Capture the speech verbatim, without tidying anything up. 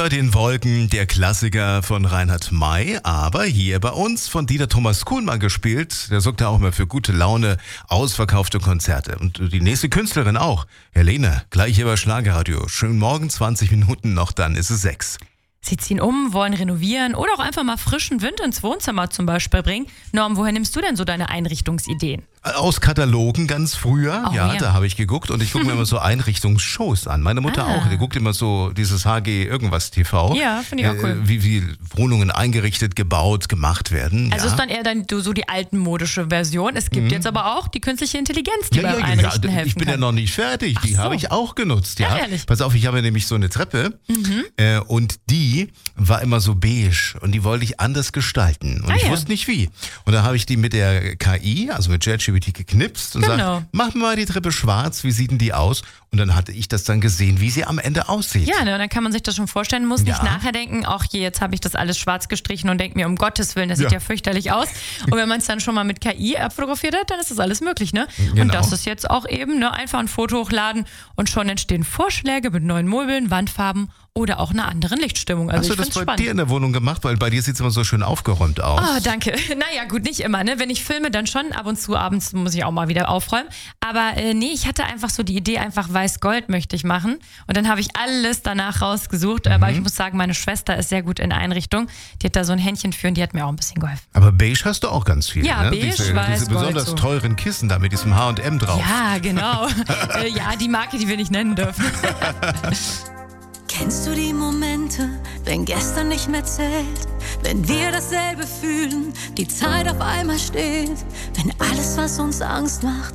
Über den Wolken, der Klassiker von Reinhard May, aber hier bei uns von Dieter Thomas Kuhlmann gespielt. Der sorgt ja auch immer für gute Laune, ausverkaufte Konzerte. Und die nächste Künstlerin auch, Helene, gleich hier bei Schlagerradio. Schönen Morgen, zwanzig Minuten noch, dann ist es sechs. Sie ziehen um, wollen renovieren oder auch einfach mal frischen Wind ins Wohnzimmer zum Beispiel bringen. Norm, woher nimmst du denn so deine Einrichtungsideen? Aus Katalogen ganz früher, Oh, ja, ja. da habe ich geguckt und ich gucke mir immer so Einrichtungsshows an. Meine Mutter Ah. auch, die guckt immer so dieses H G irgendwas T V. Ja, finde ich auch cool. Äh, wie, wie Wohnungen eingerichtet, gebaut, gemacht werden. Also ja. ist dann eher dann so die altmodische Version. Es gibt jetzt aber auch die künstliche Intelligenz, die Ja, beim ja, Einrichten ja, helfen ich bin kann. ja noch nicht fertig. Die Ach so. habe ich auch genutzt, ja. Ja, ehrlich? Pass auf, ich habe nämlich so eine Treppe äh, und die war immer so beige und die wollte ich anders gestalten. Und Ah, ich ja. wusste nicht wie. Und da habe ich die mit der K I, also mit ChatGPT geknipst und Genau. gesagt, mach mir mal die Treppe schwarz, wie sieht denn die aus? Und dann hatte ich das dann gesehen, wie sie am Ende aussieht. Ja, ne, und dann kann man sich das schon vorstellen, muss nicht Ja. nachher denken, ach je, jetzt habe ich das alles schwarz gestrichen und denke mir, um Gottes Willen, das Ja. sieht ja fürchterlich aus. Und wenn man es dann schon mal mit K I abfotografiert hat, dann ist das alles möglich, ne? Genau. Und das ist jetzt auch eben, ne, einfach ein Foto hochladen und schon entstehen Vorschläge mit neuen Möbeln, Wandfarben oder auch einer anderen Lichtstimmung. Also Hast du ich das find's bei spannend. dir in der Wohnung gemacht? Weil bei dir sieht es immer so schön aufgeräumt aus. Oh, danke. Naja, gut, nicht immer, ne? Wenn ich filme, dann schon. Ab und zu abends muss ich auch mal wieder aufräumen. Aber äh, nee, ich hatte einfach so die Idee, einfach weiß-gold möchte ich machen. Und dann habe ich alles danach rausgesucht. Mhm. Aber ich muss sagen, meine Schwester ist sehr gut in Einrichtung. Die hat da so ein Händchen für und die hat mir auch ein bisschen geholfen. Aber beige hast du auch ganz viel, Ja, ne? beige, diese, weiß, diese besonders Gold, so. teuren Kissen da mit diesem H und M drauf. Ja, genau. äh, ja, die Marke, die wir nicht nennen dürfen. Kennst du die Momente, wenn gestern nicht mehr zählt? Wenn wir dasselbe fühlen, die Zeit auf einmal steht? Wenn alles, was uns Angst macht,